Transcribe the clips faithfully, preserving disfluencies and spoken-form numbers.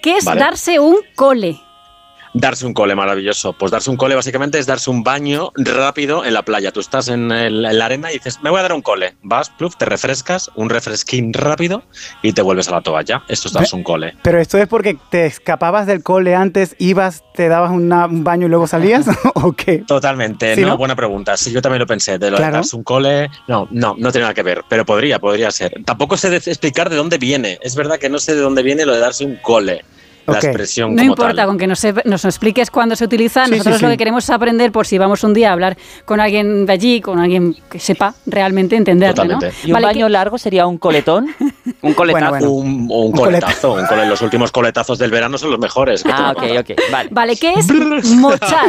¿qué es Vale. darse un cole? Darse un cole, maravilloso. Pues darse un cole básicamente es darse un baño rápido en la playa. Tú estás en, el, en la arena y dices, me voy a dar un cole. Vas, pluf, te refrescas, un refresquín rápido y te vuelves a la toalla. Esto es darse un cole. ¿Pero esto es porque te escapabas del cole antes, ibas, te dabas una, un baño y luego salías? ¿O qué? Totalmente, ¿Sí, no, no? buena pregunta. Sí, yo también lo pensé, de lo Claro. de darse un cole. No, no, no tiene nada que ver, pero podría, podría ser. Tampoco sé de- explicar de dónde viene. Es verdad que no sé de dónde viene lo de darse un cole. La Ok. expresión No como importa, tal. con que nos, sep- nos expliques cuándo se utiliza. Sí, Nosotros sí, lo sí. que queremos es aprender por si vamos un día a hablar con alguien de allí, con alguien que sepa realmente entenderlo, Totalmente. ¿no? ¿Y un Vale, baño ¿qué- largo sería un coletón? Un coletazo. Bueno, bueno. Un, un Un coletazo, un cole- los últimos coletazos del verano son los mejores. ¿qué te Ah, voy a ok, contar? ok, vale. Vale, ¿qué es mochar?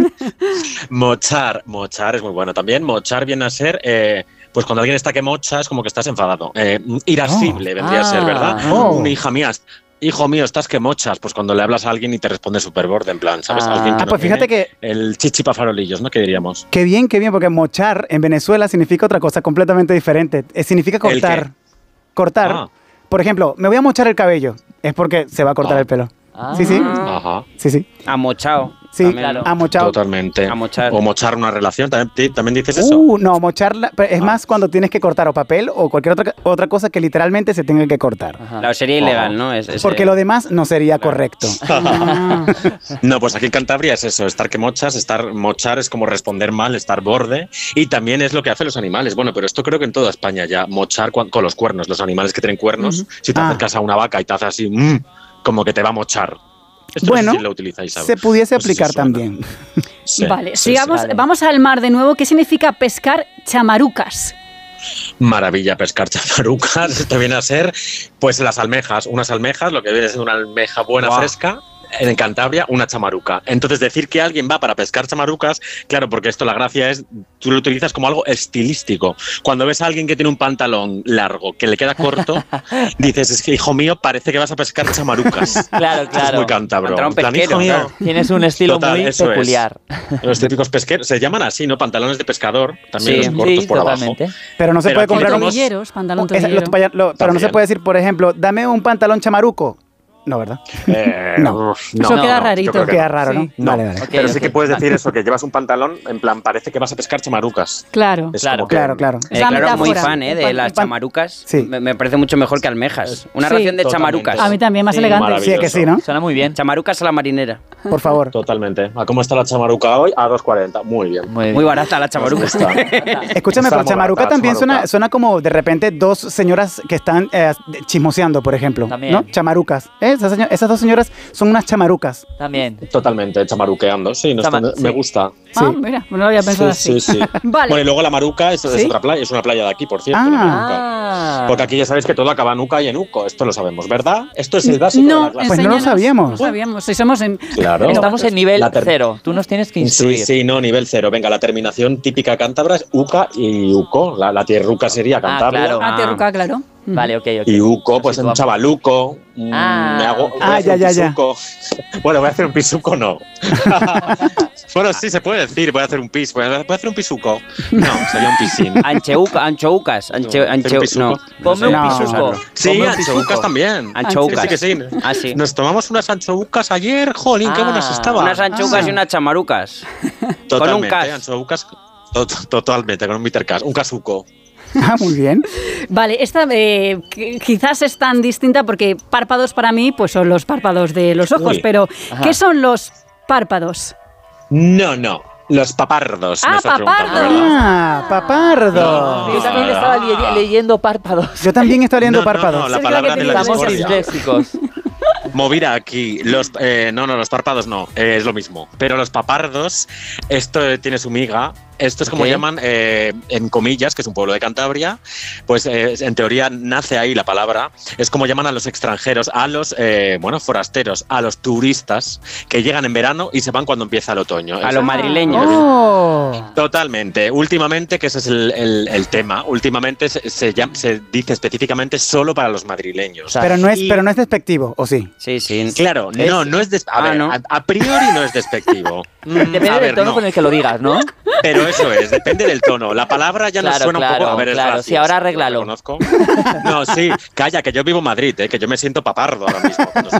Mochar, mochar es muy bueno también. Mochar viene a ser, eh, pues cuando alguien está que mocha es como que estás enfadado. Eh, irascible vendría a ser, ¿verdad? Oh. Una hija mía, hijo mío, estás que mochas. Pues cuando le hablas a alguien y te responde súper borde, en plan, ¿sabes? Ah. Alguien que Ah, no pues fíjate tiene que el chichipa farolillos, ¿no? ¿Qué diríamos? qué bien, qué bien, porque mochar en Venezuela significa otra cosa completamente diferente. Eh, significa ¿El cortar. qué? Cortar. Ah. Por ejemplo, me voy a mochar el cabello. Es porque se va a cortar Ah. el pelo. Ah. Sí, sí. Ajá. Sí, sí. Amochao. Sí, También, ¿no? a mochado. Totalmente. A mochar. O mochar una relación, ¿también, ti- también dices eso? Uh, no, mochar la- es Ah. más cuando tienes que cortar o papel o cualquier otra, otra cosa que literalmente se tenga que cortar. Ajá. Claro, sería ilegal, ¿no? Es- es- Porque lo demás no sería correcto. Ah, No, pues aquí en Cantabria es eso, estar que mochas, estar mochar es como responder mal, estar borde, y también es lo que hacen los animales. Bueno, pero esto creo que en toda España ya, mochar cuan- con los cuernos, los animales que tienen cuernos, si te Ah. acercas a una vaca y te hace así, mm, como que te va a mochar. Esto Bueno, no sé si lo utilizáis, ¿sabes? Se pudiese No sé si aplicar suena. también. Sí, vale, sí, sigamos, sí. Vale. vamos al mar de nuevo. ¿Qué significa pescar chamarucas? sí. Maravilla pescar chamarucas. Esto viene a ser, pues las almejas, unas almejas, lo que viene siendo una almeja buena, Guau. fresca. En Cantabria, una chamaruca. Entonces, decir que alguien va para pescar chamarucas, claro, porque esto la gracia es, tú lo utilizas como algo estilístico. Cuando ves a alguien que tiene un pantalón largo, que le queda corto, dices, es que, hijo mío, parece que vas a pescar chamarucas. Claro, Esto es claro. muy cántabro. Pantalón En plan, pesquero, hijo mío, claro. Tienes un estilo Total, muy eso es. peculiar. los típicos pesqueros, se llaman así, ¿no? Pantalones de pescador, también Sí. los cortos Sí, por totalmente. abajo. Pero no se Pero puede aquí comprar un... Tobilleros, pantalón Esa- tobillero. los paya- lo- pero no se También. puede decir, por ejemplo, dame un pantalón chamaruco. No, ¿verdad? Eh, No. uf, Eso queda yo rarito. creo que Queda no. raro, ¿no? Sí. No. Vale, vale. Ok, Pero sí ok, que puedes vale. decir eso, que llevas un pantalón, en plan, parece que vas a pescar chamarucas. Claro. Es Claro, como que- Claro, claro. Es Eh, la claro, muy metáfora. fan ¿eh? Un de pan- las un pan- chamarucas. Sí. Me, me parece mucho mejor que almejas. Una Sí. ración de Totalmente. chamarucas. A mí también, más Sí, elegante. maravilloso. Sí, que sí, ¿no? Suena muy bien. Chamarucas a la marinera. Por favor. Totalmente. ¿A cómo está la chamaruca hoy? A dos cuarenta. Muy bien. Muy bien. Muy barata la chamaruca. Está. Escúchame, Está pero muy chamaruca barata, también chamaruca. suena, suena como de repente dos señoras que están eh, chismoseando, por ejemplo. También. ¿No? Chamarucas. ¿Eh? Esas, seño- esas dos señoras son unas chamarucas. También. Totalmente, chamaruqueando. Sí, no Chama- está- me sí. gusta. Ah, Sí. mira, no lo había pensado Sí, así. sí, sí. Vale. Bueno, y luego la Maruca es, es ¿Sí? otra playa, es una playa de aquí, por cierto. Ah. la Maruca. Ah. Porque aquí ya sabéis que todo acaba en Uca y en Uco. Esto lo sabemos, ¿verdad? Esto es el básico de No, la clase. Pues no lo enséñanos. sabíamos. No sabíamos. Si somos en... Claro. Estamos en nivel La ter- cero. Tú nos tienes que Sí, instruir. sí, no, nivel cero. Venga, la terminación típica cántabra es Uca y Uco. La, la tierruca sería Cantabria. claro. Ah, Terruca, claro. Vale, ok, ok. Y Uco, pues un Situamos. chavaluco. mm, Ah. me hago, voy Ah, a hacer ya, un ya, ya. pisuco. Bueno, voy a hacer un pisuco, no. Bueno, sí, se puede decir, voy a hacer un pis. Voy a, voy a hacer un pisuco. No, sería un pisín. Ancheuca, anchoucas. Anche, No, anche, hacer un pisuco. no. Ponme un No. pisuco. Sí, Ponme un anchoucas pisuco. también. Anchoucas. Sí, sí, que sí. Ah, sí. Nos tomamos unas anchoucas ayer, jolín, qué Ah, buenas estaban. Unas anchoucas Ah. y unas chamarucas. Totalmente, con un cas. anchoucas, to- totalmente, con un bittercas, un casuco. Ah, muy bien. Vale, esta eh, qu- quizás es tan distinta porque párpados para mí pues son los párpados de los ojos, Uy. pero Ajá. ¿qué son los párpados? No, no, los papardos. Ah, me estás preguntando, papardos. ¿verdad? Ah, papardo. Yo también estaba le- leyendo párpados. Yo también estoy leyendo No, no, párpados. no, la Sergio, palabra que de la teníamos Estamos discordia. disléxicos. Movida aquí. Los, eh, no, no, los párpados no, eh, es lo mismo. Pero los papardos, esto eh, tiene su miga. Esto es como Ok. llaman eh, en Comillas, que es un pueblo de Cantabria. Pues eh, en teoría nace ahí la palabra. Es como llaman a los extranjeros, a los eh, bueno forasteros, a los turistas que llegan en verano y se van cuando empieza el otoño. A Es- los madrileños. Oh. Totalmente. Últimamente, que ese es el, el- el tema, últimamente se, se, llama- se dice específicamente solo para los madrileños. sea, Pero no es, Y- pero no es despectivo, ¿o sí? Sí, sí. Claro, Es- no, no es des- a, Ah, ver, ¿no? a, a priori no es despectivo. Mm, Depende a del ver, tono no. con el que lo digas, ¿no? Pero eso es, depende del tono. La palabra ya nos Claro, suena un claro, poco. A ver, es claro. graciosa, Sí, ahora yo arréglalo. lo reconozco. No, sí, calla, que yo vivo en Madrid, ¿eh? Que yo me siento papardo ahora mismo. cuando